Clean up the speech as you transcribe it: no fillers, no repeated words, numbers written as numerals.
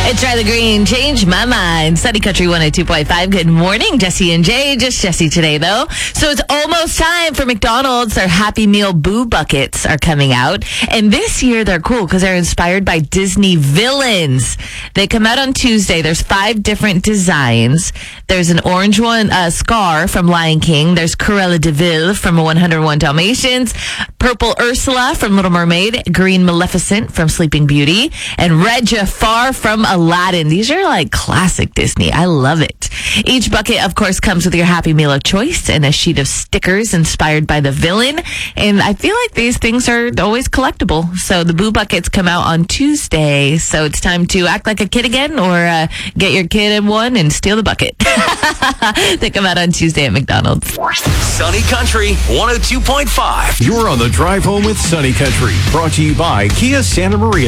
It's Riley Green. Change my mind. Sunny Country 102.5. Good morning, Jesse and Jay. Just Jesse today, though. So it's almost time for McDonald's. Their Happy Meal Boo Buckets are coming out. And this year, they're cool because they're inspired by Disney villains. They come out on Tuesday. There's 5 different designs. There's an orange one, Scar from Lion King. There's Cruella de Vil from 101 Dalmatians. Purple Ursula from Little Mermaid. Green Maleficent from Sleeping Beauty. And Red Jafar from Aladdin. These are like classic Disney. I love it. Each bucket, of course, comes with your Happy Meal of choice and a sheet of stickers inspired by the villain. And I feel like these things are always collectible. So the Boo Buckets come out on Tuesday. So it's time to act like a kid again or get your kid in one and steal the bucket. They come out on Tuesday at McDonald's. Sunny Country 102.5. You're on the drive home with Sunny Country. Brought to you by Kia Santa Maria.